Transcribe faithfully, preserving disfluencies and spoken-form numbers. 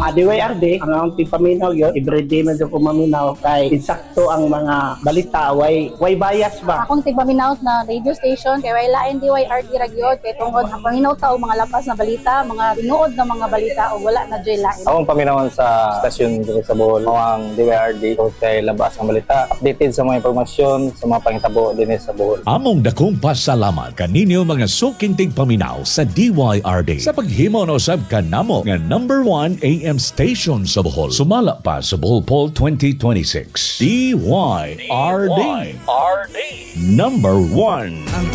Ah, D Y R D, ang akong tipaminaw yun, everyday medyo ko maminaw kay insakto ang mga balita, way, way bias ba? Akong tigpaminaw na radio station kay way lain D Y R D ragyod kay tungod ang paminaw ta og mga lapas na balita, mga tinuod na mga balita o wala na joy lain. Akong paminawan sa stasyon dito sa Bohol, ang D Y R D o kay labas ang balita, updated sa mga impormasyon sa mga pangitabo din sa Bohol. Among dakong pasalamat kaninyo mga suking tigpaminaw sa D Y R D sa paghimo na usab kanamo nga number one A M station sa Bohol. Sumala pa sa Bohol Poll twenty twenty-six. D Y R D. Number one.